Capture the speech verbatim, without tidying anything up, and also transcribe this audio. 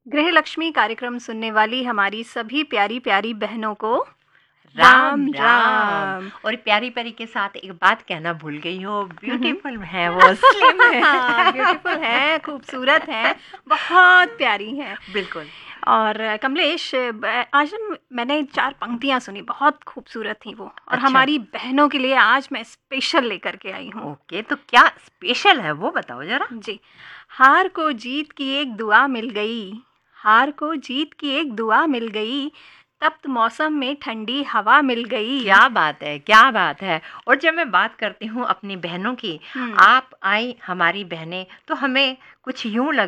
गृह लक्ष्मी कार्यक्रम सुनने वाली हमारी सभी प्यारी प्यारी बहनों को राम राम, राम। और प्यारी प्यारी के साथ एक बात कहना भूल गई हो, ब्यूटीफुल है वो, स्लिम है, ब्यूटीफुल है, खूबसूरत है, बहुत प्यारी है, बिल्कुल। और कमलेश, आज मैंने चार पंक्तियां सुनी, बहुत खूबसूरत थी वो, और अच्छा। हमारी बहनों के लिए आज मैं स्पेशल लेकर के आई हूँ। ओके, तो क्या स्पेशल है वो बताओ जरा। जी, हार को जीत की एक दुआ मिल गई, हार को जीत की एक दुआ मिल गई, तप्त मौसम में ठंडी हवा मिल गई। क्या बात है, क्या बात है। और जब मैं बात करती हूँ अपनी बहनों की, आप आई हमारी बहनें, तो हमें कुछ यूं लग